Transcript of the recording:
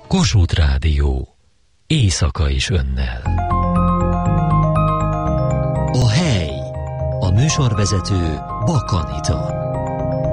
Kossuth Rádió. Éjszaka is önnel. A hely. A műsorvezető Bak Anita.